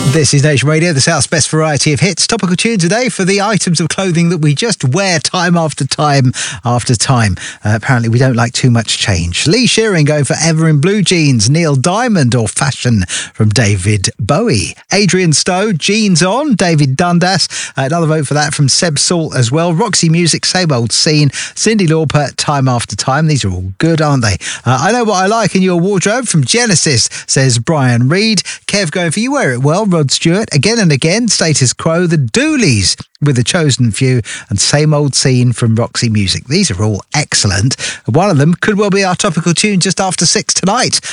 This is Nation Radio, the South's best variety of hits. Topical tune today for the items of clothing that we just wear time after time after time. Apparently, we don't like too much change. Lee Shearing going for Ever in Blue Jeans. Neil Diamond or Fashion from David Bowie. Adrian Stowe, Jeans On, David Dundas. Another vote for that from Seb Salt as well. Roxy Music, Same Old Scene. Cyndi Lauper, Time After Time. These are all good, aren't they? I Know What I Like in Your Wardrobe from Genesis, says Brian Reid. Kev going for You Wear It Well, Rod Stewart. Again and Again, Status Quo. The Dooleys with The Chosen Few, and Same Old Scene from Roxy Music. These are all excellent. One of them could well be our topical tune just after 6 tonight.